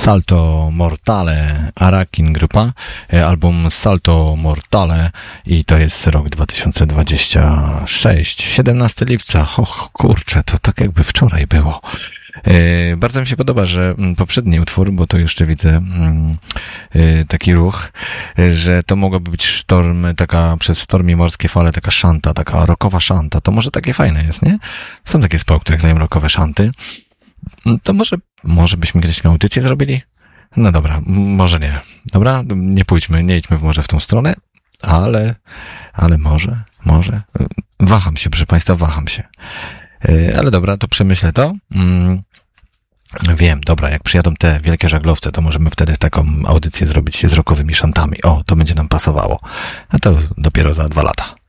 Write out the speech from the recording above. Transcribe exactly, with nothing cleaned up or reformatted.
Salto Mortale, Arakin grupa, album Salto Mortale i to jest rok dwa tysiące dwudziesty szósty, siedemnastego lipca. Och, kurczę, to tak jakby wczoraj było. Yy, bardzo mi się podoba, że poprzedni utwór, bo to jeszcze widzę yy, taki ruch, yy, że to mogłaby być sztorm, taka przez sztormi morskie fale, taka szanta, taka rockowa szanta. To może takie fajne jest, nie? Są takie zespoły, które grają rockowe szanty. To może, może byśmy kiedyś taką audycję zrobili? No dobra, może nie. Dobra, nie pójdźmy, nie idźmy może w tą stronę, ale, ale może, może. Waham się, proszę Państwa, waham się. Ale dobra, to przemyślę to. Mm, wiem, dobra, jak przyjadą te wielkie żaglowce, to możemy wtedy taką audycję zrobić z rockowymi szantami. O, to będzie nam pasowało. A to dopiero za dwa lata.